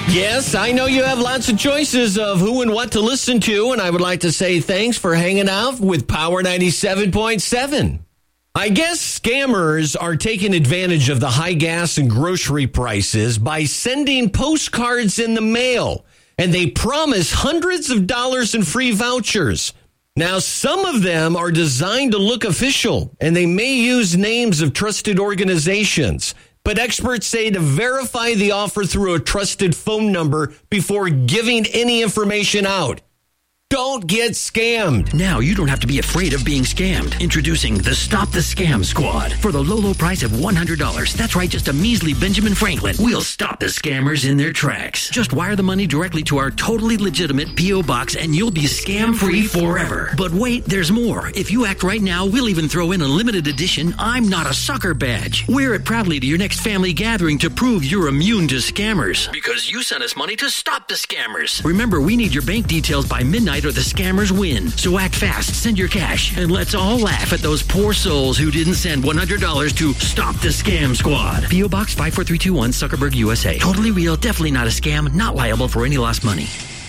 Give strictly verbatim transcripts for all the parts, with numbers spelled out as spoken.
Yes, I know you have lots of choices of who and what to listen to, and I would like to say thanks for hanging out with Power ninety-seven point seven. I guess scammers are taking advantage of the high gas and grocery prices by sending postcards in the mail, and they promise hundreds of dollars in free vouchers. Now, some of them are designed to look official, and they may use names of trusted organizations. But experts say to verify the offer through a trusted phone number before giving any information out. Don't get scammed. Now you don't have to be afraid of being scammed. Introducing the Stop the Scam Squad. For the low, low price of one hundred dollars. That's right, just a measly Benjamin Franklin. We'll stop the scammers in their tracks. Just wire the money directly to our totally legitimate P O box and you'll be scam-free forever. But wait, there's more. If you act right now, we'll even throw in a limited edition I'm Not a Sucker badge. Wear it proudly to your next family gathering to prove you're immune to scammers. Because you sent us money to stop the scammers. Remember, we need your bank details by midnight or the scammers win. So act fast, send your cash, and let's all laugh at those poor souls who didn't send one hundred dollars to Stop the Scam Squad. P O Box five four three two one, Zuckerberg, U S A. Totally real, definitely not a scam, not liable for any lost money.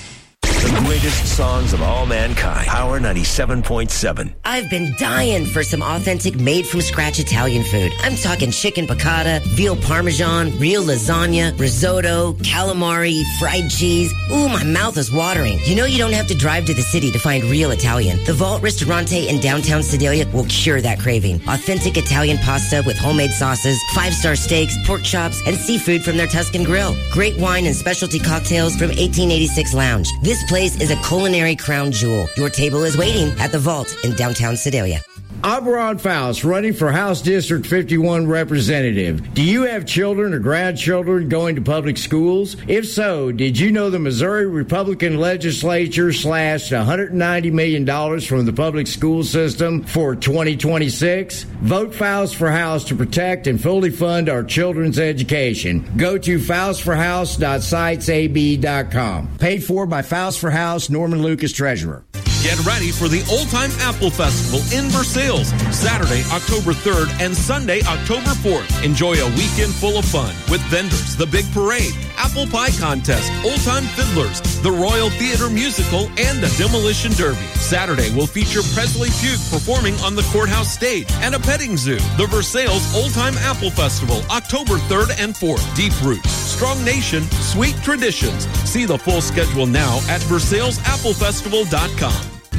The greatest songs of all mankind. Power ninety-seven point seven. I've been dying for some authentic made-from-scratch Italian food. I'm talking chicken piccata, veal parmesan, real lasagna, risotto, calamari, fried cheese. Ooh, my mouth is watering. You know you don't have to drive to the city to find real Italian. The Vault Ristorante in downtown Sedalia will cure that craving. Authentic Italian pasta with homemade sauces, five-star steaks, pork chops, and seafood from their Tuscan grill. Great wine and specialty cocktails from eighteen eighty-six Lounge. This place is a culinary crown jewel. Your table is waiting at the Vault in downtown Sedalia. I'm Ron Faust, running for House District fifty-one representative. Do you have children or grandchildren going to public schools? If so, did you know the Missouri Republican legislature slashed one hundred ninety million dollars from the public school system for twenty twenty-six? Vote Faust for House to protect and fully fund our children's education. Go to faust for house dot sites a b dot com. Paid for by Faust for House, Norman Lucas, Treasurer. Get ready for the Old Time Apple Festival in Versailles, Saturday, October third and Sunday, October fourth. Enjoy a weekend full of fun with vendors, the big parade, apple pie contest, Old Time Fiddlers, the Royal Theater Musical, and a Demolition Derby. Saturday will feature Presley Pugh performing on the courthouse stage and a petting zoo. The Versailles Old Time Apple Festival, October third and fourth. Deep roots, strong nation, sweet traditions. See the full schedule now at versailles apple festival dot com.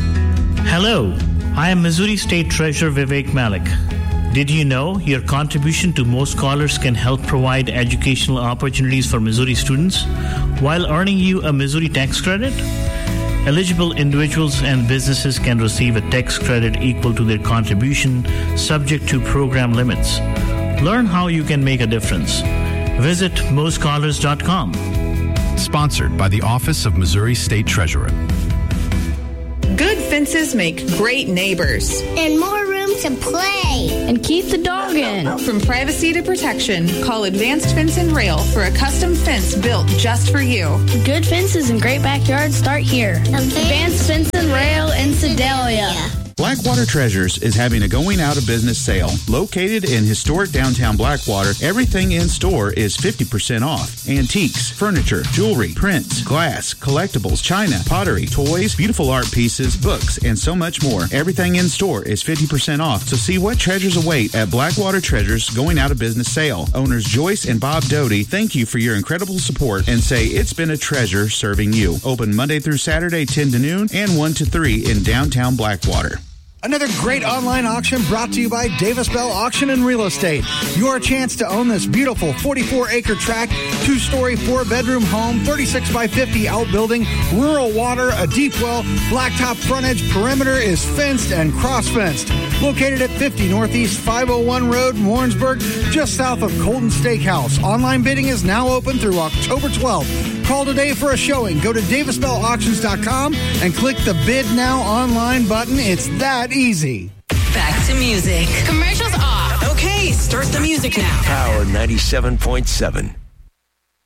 Hello, I am Missouri State Treasurer Vivek Malik. Did you know your contribution to Mo Scholars can help provide educational opportunities for Missouri students while earning you a Missouri tax credit? Eligible individuals and businesses can receive a tax credit equal to their contribution, subject to program limits. Learn how you can make a difference. Visit mo scholars dot com. Sponsored by the Office of Missouri State Treasurer. Good fences make great neighbors. And more room to play. And keep the dog in. From privacy to protection, call Advanced Fence and Rail for a custom fence built just for you. Good fences and great backyards start here. Advanced, Advanced Fence and Rail in Sedalia. Blackwater Treasures is having a going out of business sale. Located in historic downtown Blackwater, everything in store is fifty percent off. Antiques, furniture, jewelry, prints, glass, collectibles, china, pottery, toys, beautiful art pieces, books, and so much more. Everything in store is fifty percent off. So see what treasures await at Blackwater Treasures going out of business sale. Owners Joyce and Bob Doty thank you for your incredible support and say it's been a treasure serving you. Open Monday through Saturday, ten to noon and one to three in downtown Blackwater. Another great online auction brought to you by Davis Bell Auction and Real Estate. Your chance to own this beautiful forty-four acre tract, two-story, four-bedroom home, thirty-six by fifty outbuilding, rural water, a deep well, blacktop frontage, perimeter is fenced and cross-fenced. Located at fifty Northeast five oh one Road, Warrensburg, just south of Colton Steakhouse. Online bidding is now open through October twelfth. Call today for a showing. Go to davis bell auctions dot com and click the Bid Now Online button. It's that easy. Back to music. Commercials off. Okay, start the music now. Power ninety-seven point seven.